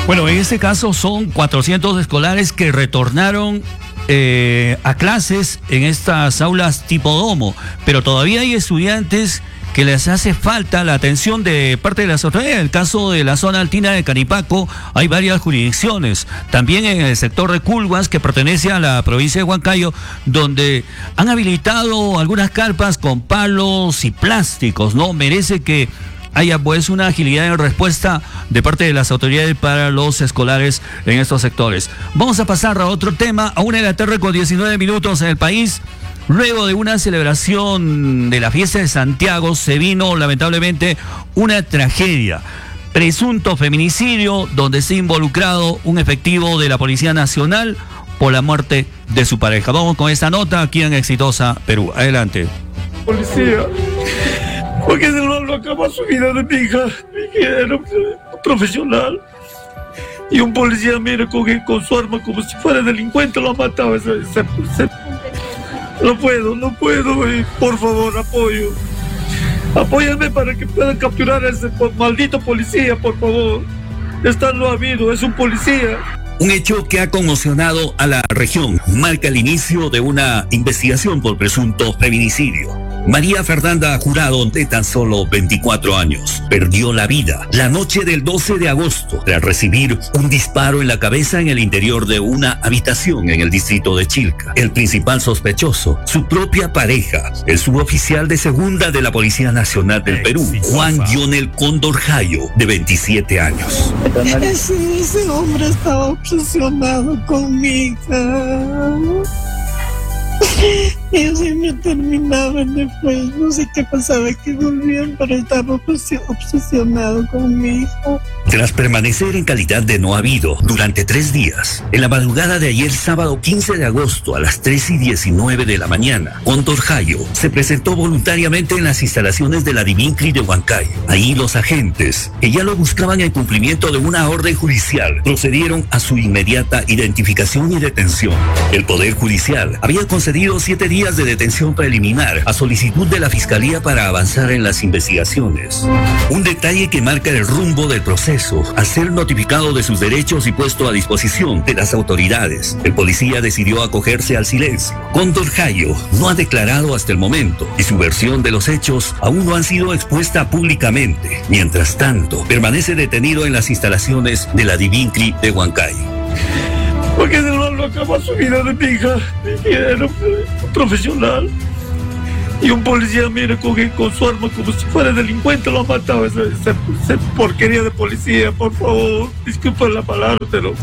Bueno, en este caso son 400 escolares que retornaron a clases en estas aulas tipo domo, pero todavía hay estudiantes que les hace falta la atención de parte de las autoridades. En el caso de la zona altina de Canipaco hay varias jurisdicciones, también en el sector de Culhuas, que pertenece a la provincia de Huancayo, donde han habilitado algunas carpas con palos y plásticos, ¿no? Merece que haya pues una agilidad en respuesta de parte de las autoridades para los escolares en estos sectores. Vamos a pasar a otro tema, a 1 de la tarde con 19 minutos en el país. Luego de una celebración de la fiesta de Santiago se vino lamentablemente una tragedia. Presunto feminicidio donde se ha involucrado un efectivo de la Policía Nacional por la muerte de su pareja. Vamos con esta nota aquí en Exitosa Perú. Adelante. Policía, porque se lo acaba su vida de mi hija. Mi hija era un profesional. Y un policía, mira, con su arma como si fuera delincuente, lo ha matado. No puedo, por favor, apoyo. Apóyame para que puedan capturar a ese maldito policía, por favor. Lo ha habido, es un policía. Un hecho que ha conmocionado a la región marca el inicio de una investigación por presunto feminicidio. María Fernanda Jurado, de tan solo 24 años, perdió la vida la noche del 12 de agosto tras recibir un disparo en la cabeza en el interior de una habitación en el distrito de Chilca. El principal sospechoso, su propia pareja, el suboficial de segunda de la Policía Nacional del Perú, Juan Dionel Cóndor Jayo, de 27 años. Ese hombre estaba obsesionado con mi hija. Ellos siempre terminaban después, no sé qué pasaba, que volvían, pero estaba obsesionado con mi hijo. Tras permanecer en calidad de no habido durante 3 días, en la madrugada de ayer sábado 15 de agosto a las 3:19 de la mañana, Cóndor Jayo se presentó voluntariamente en las instalaciones de la Divincri de Huancayo. Ahí los agentes, que ya lo buscaban en cumplimiento de una orden judicial, procedieron a su inmediata identificación y detención. El Poder Judicial había concedido 7 días de detención preliminar a solicitud de la Fiscalía para avanzar en las investigaciones. Un detalle que marca el rumbo del proceso. Al ser notificado de sus derechos y puesto a disposición de las autoridades, el policía decidió acogerse al silencio. Cóndor Jayo no ha declarado hasta el momento y su versión de los hechos aún no han sido expuesta públicamente. Mientras tanto, permanece detenido en las instalaciones de la Divincri de Huancayo. Porque se lo acaba su vida de mi hija. Mi hija era un profesional. Y un policía, mira, con su arma como si fuera delincuente, lo ha matado. Esa porquería de policía, por favor. Disculpa la palabra, pero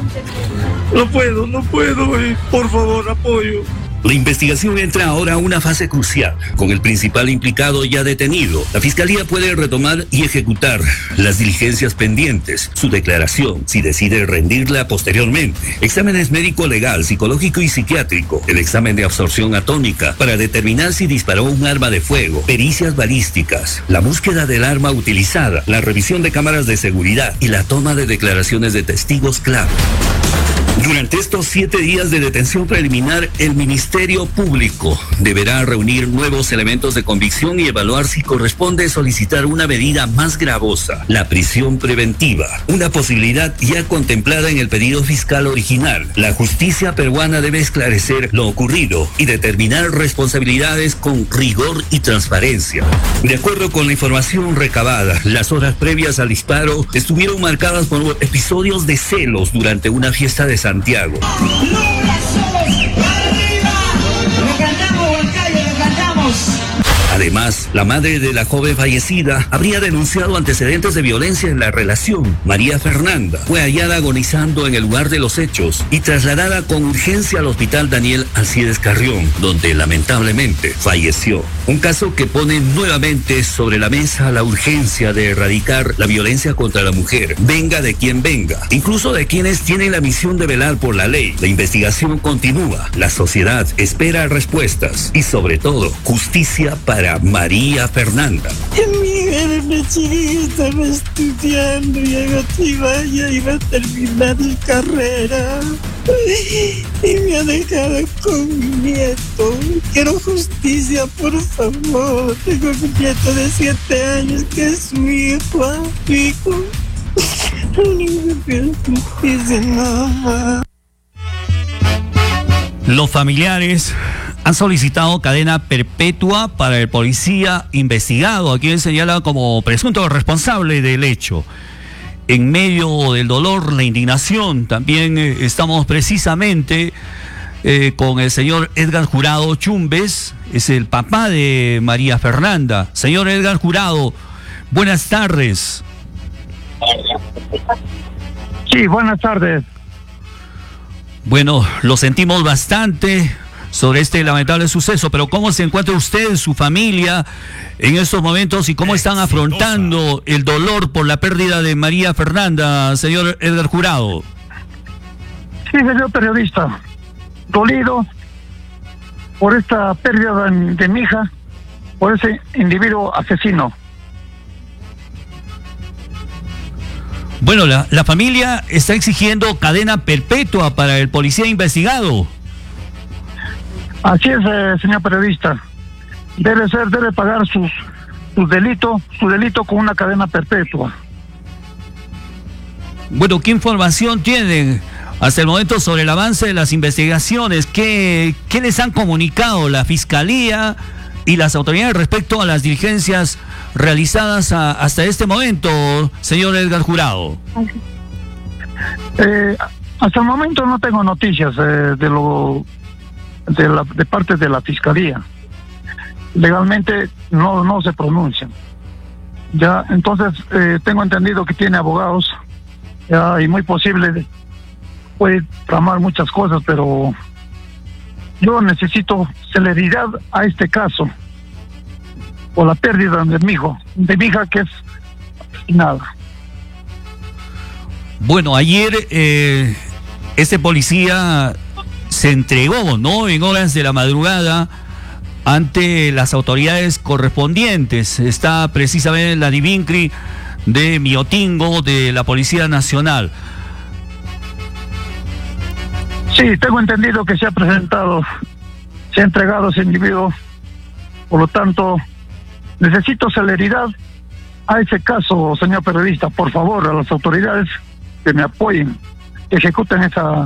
no puedo, por favor, apoyo. La investigación entra ahora a una fase crucial. Con el principal implicado ya detenido, la Fiscalía puede retomar y ejecutar las diligencias pendientes, su declaración, si decide rendirla posteriormente, exámenes médico-legal, psicológico y psiquiátrico, el examen de absorción atómica para determinar si disparó un arma de fuego, pericias balísticas, la búsqueda del arma utilizada, la revisión de cámaras de seguridad y la toma de declaraciones de testigos clave. Durante estos 7 días de detención preliminar, el Ministerio Público deberá reunir nuevos elementos de convicción y evaluar si corresponde solicitar una medida más gravosa, la prisión preventiva, una posibilidad ya contemplada en el pedido fiscal original. La justicia peruana debe esclarecer lo ocurrido y determinar responsabilidades con rigor y transparencia. De acuerdo con la información recabada, las horas previas al disparo estuvieron marcadas por episodios de celos durante una fiesta de Santiago. Además, la madre de la joven fallecida habría denunciado antecedentes de violencia en la relación. María Fernanda fue hallada agonizando en el lugar de los hechos y trasladada con urgencia al hospital Daniel Alcides Carrión, donde lamentablemente falleció. Un caso que pone nuevamente sobre la mesa la urgencia de erradicar la violencia contra la mujer, venga de quien venga, incluso de quienes tienen la misión de velar por la ley. La investigación continúa, la sociedad espera respuestas y sobre todo justicia para María Fernanda. Mi hija era una chica que estaba estudiando y ya iba a terminar mi carrera y me ha dejado con mi nieto. Quiero justicia, por favor. Tengo un nieto de 7 años que es su hijo. Lo único que que justicia nada más. Los familiares han solicitado cadena perpetua para el policía investigado, a quien señala como presunto responsable del hecho. En medio del dolor, la indignación, también estamos precisamente con el señor Edgar Jurado Chumbes, es el papá de María Fernanda. Señor Edgar Jurado, buenas tardes. Sí, buenas tardes. Bueno, lo sentimos bastante sobre este lamentable suceso, pero ¿cómo se encuentra usted, su familia, en estos momentos y cómo están afrontando el dolor por la pérdida de María Fernanda, señor Edgar Jurado? Sí, señor periodista, dolido por esta pérdida de mi hija, por ese individuo asesino. Bueno, la familia está exigiendo cadena perpetua para el policía investigado. Así es, señor periodista. Debe pagar su delito con una cadena perpetua. Bueno, ¿qué información tienen hasta el momento sobre el avance de las investigaciones? ¿Qué les han comunicado la Fiscalía y las autoridades respecto a las diligencias realizadas hasta este momento, señor Edgar Jurado? Hasta el momento no tengo noticias de parte de la Fiscalía. Legalmente no se pronuncian. Ya, entonces tengo entendido que tiene abogados, ya, y muy posible puede tramar muchas cosas, pero yo necesito celeridad a este caso por la pérdida de mi hija que es asesinada. Bueno, ayer este policía se entregó, ¿no?, en horas de la madrugada ante las autoridades correspondientes. Está precisamente en la Divincri de Miotingo de la Policía Nacional. Sí, tengo entendido que se ha entregado ese individuo. Por lo tanto, necesito celeridad a ese caso, señor periodista. Por favor, a las autoridades que me apoyen, que ejecuten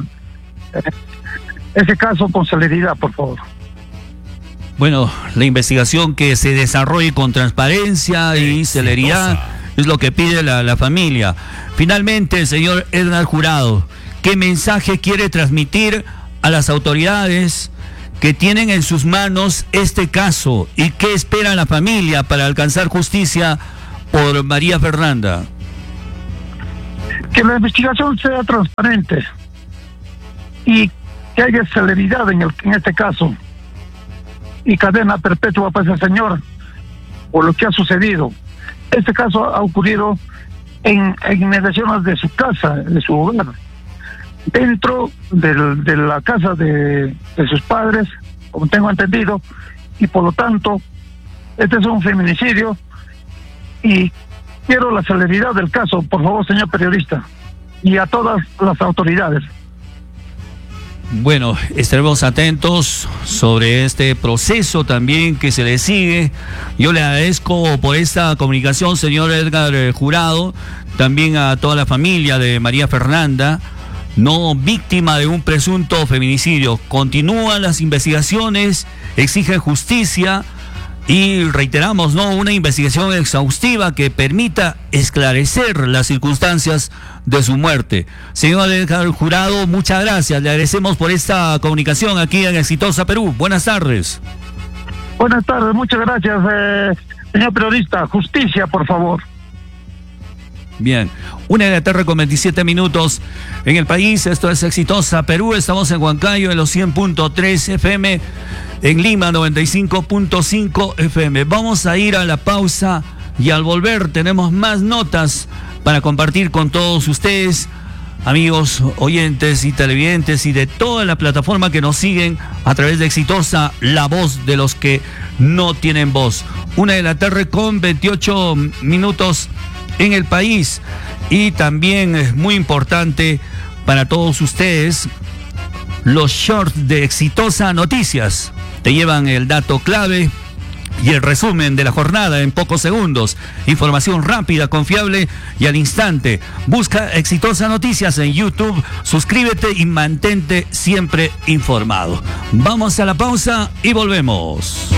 ese caso con celeridad, por favor. Bueno, la investigación que se desarrolle con transparencia y celeridad es lo que pide la familia. Finalmente, señor Edgar Jurado, ¿qué mensaje quiere transmitir a las autoridades que tienen en sus manos este caso y qué espera la familia para alcanzar justicia por María Fernanda? Que la investigación sea transparente y que haya celeridad en este caso y cadena perpetua para ese señor por lo que ha sucedido. Este caso ha ocurrido en inmediaciones de su casa, de su hogar, dentro de la casa de sus padres, como tengo entendido, y por lo tanto este es un feminicidio y quiero la celeridad del caso, por favor, señor periodista, y a todas las autoridades. Bueno, estaremos atentos sobre este proceso también que se le sigue. Yo le agradezco por esta comunicación, señor Edgar Jurado, también a toda la familia de María Fernanda, no víctima de un presunto feminicidio. Continúan las investigaciones, exigen justicia y reiteramos, ¿no?, una investigación exhaustiva que permita esclarecer las circunstancias de su muerte. Señor Edgar Jurado, muchas gracias. Le agradecemos por esta comunicación aquí en Exitosa Perú. Buenas tardes. Buenas tardes, muchas gracias, señor periodista. Justicia, por favor. Bien, 1:27 en el país. Esto es Exitosa Perú. Estamos en Huancayo en los 100.3 FM, en Lima 95.5 FM. Vamos a ir a la pausa y al volver tenemos más notas para compartir con todos ustedes, amigos oyentes y televidentes y de toda la plataforma que nos siguen a través de Exitosa, la voz de los que no tienen voz. 1:28 en el país. Y también es muy importante para todos ustedes los shorts de Exitosa Noticias. Te llevan el dato clave, y el resumen de la jornada en pocos segundos. Información rápida, confiable y al instante. Busca Exitosa Noticias en YouTube, suscríbete y mantente siempre informado. Vamos a la pausa y volvemos.